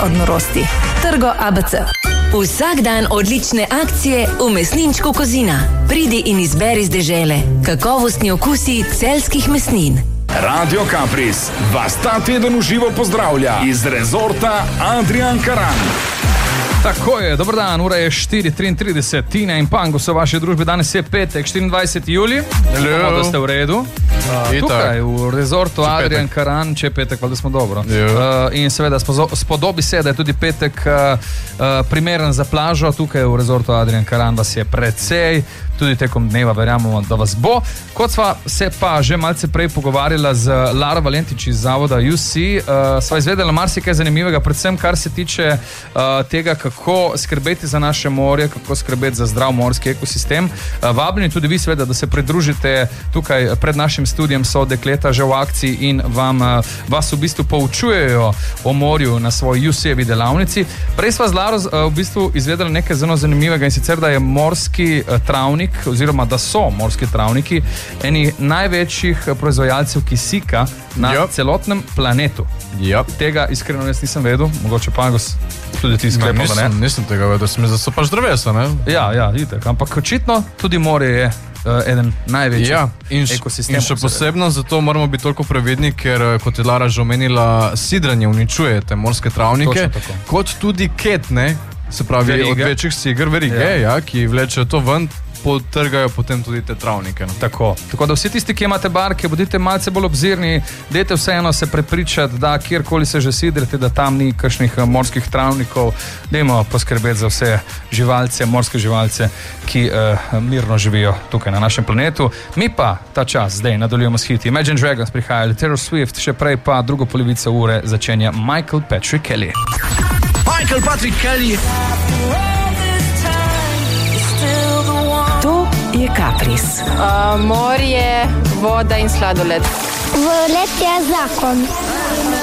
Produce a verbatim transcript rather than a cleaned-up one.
od norosti. Trgo A B C. Vsak dan odlične akcije v mesninčku Kozina. Pridi in izberi z dežele. Kakovostni okusi celjskih mesnin. Radio Kapris vas ta teden v živo pozdravlja iz rezorta Adrian Karan. Tako je, dober dan, ura je štiri triintrideset, Tina in Pango so v vaši družbi, danes je petek, štiriindvajseti julij. Hello. Da ste v redu. Uh, tukaj v rezortu Adrian Karan, če je petek, pa da smo dobro. Uh, in seveda spodobi se, da je tudi petek uh, uh, primeren za plažo, tukaj v rezortu Adrian Karan vas je precej, tudi tekom dneva verjamemo, da vas bo. Kot sva se pa že malce prej pogovarjala z Lara Valentič iz zavoda U C, uh, sva izvedela marsikaj zanimivega, predvsem kar se tiče uh, tega, kako skrbeti za naše morje, kako skrbeti za zdrav morski ekosistem. Uh, vabljeni tudi vi seveda, da se pridružite tukaj pred našim studijem, so dekleta že v akciji in vam, uh, vas v bistvu poučujejo o morju na svoji U C-evi delavnici. Prej sva z Laro uh, v bistvu izvedela nekaj zelo zanimivega in sicer, da je morski uh, travnik oziroma da so morski travniki eni največjih proizvajalcev kisika na yep. celotnem planetu. Yep. Tega iskreno jaz nisem vedel, mogoče pa tudi ti sklepal, da ne? Nisem tega vedel, sem so pač drevesa, ne? Ja, ja, vidite, ampak očitno tudi morje je uh, eden največjih ja, in ekosistemov. In še posebno zato moramo biti toliko previdni, ker kot je Lara že omenila, sidranje uničuje te morske travnike, kot tudi ket, ne? Se pravi, verige. Od večjih sigr, verige, ja. Ja, ki vlečejo to ven, potrgajo potem tudi te travnike. No. Tako. Tako da vsi tisti, ki imate barke, bodite malce bolj obzirni, dajte vseeno se prepričati, da kjerkoli se že sidrite, da tam ni kakšnih morskih travnikov, dajmo poskrbeti za vse živalce, morske živalce, ki uh, mirno živijo tukaj na našem planetu. Mi pa ta čas zdaj nadaljujemo s hiti. Imagine Dragons prihajali, Taylor Swift, še prej pa drugo polovico ure začenja Michael Patrick Kelly. Michael Patrick Kelly. To je Kapris. Uh, morje, voda in sladoled. Volet je zakon.